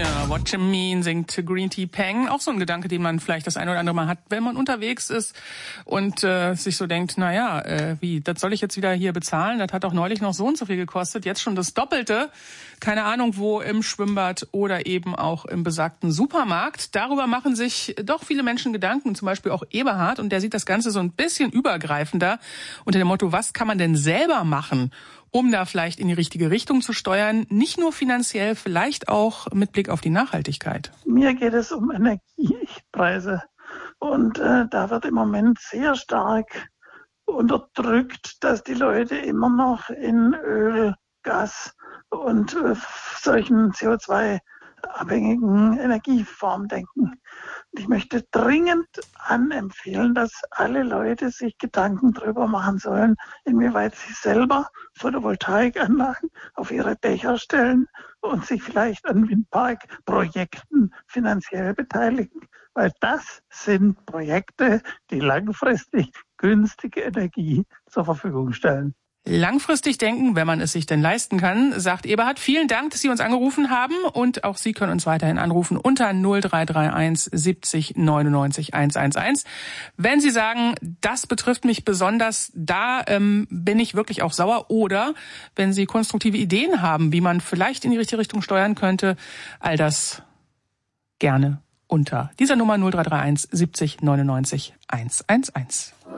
What You Mean singt Green Tea Peng. Auch so ein Gedanke, den man vielleicht das eine oder andere Mal hat, wenn man unterwegs ist und sich so denkt, wie, das soll ich jetzt wieder hier bezahlen? Das hat doch neulich noch so und so viel gekostet, jetzt schon das Doppelte. Keine Ahnung wo, im Schwimmbad oder eben auch im besagten Supermarkt. Darüber machen sich doch viele Menschen Gedanken, zum Beispiel auch Eberhard. Und der sieht das Ganze so ein bisschen übergreifender unter dem Motto, was kann man denn selber machen, um da vielleicht in die richtige Richtung zu steuern, nicht nur finanziell, vielleicht auch mit Blick auf die Nachhaltigkeit. Mir geht es um Energiepreise und da wird im Moment sehr stark unterdrückt, dass die Leute immer noch in Öl, Gas und solchen CO2-abhängigen Energieformen denken. Und ich möchte dringend anempfehlen, dass alle Leute sich Gedanken darüber machen sollen, inwieweit sie selber Photovoltaikanlagen auf ihre Dächer stellen und sich vielleicht an Windparkprojekten finanziell beteiligen. Weil das sind Projekte, die langfristig günstige Energie zur Verfügung stellen. Langfristig denken, wenn man es sich denn leisten kann, sagt Eberhard. Vielen Dank, dass Sie uns angerufen haben und auch Sie können uns weiterhin anrufen unter 0331 70 99 111. Wenn Sie sagen, das betrifft mich besonders, da bin ich wirklich auch sauer, oder wenn Sie konstruktive Ideen haben, wie man vielleicht in die richtige Richtung steuern könnte, all das gerne unter dieser Nummer 0331 70 99 111.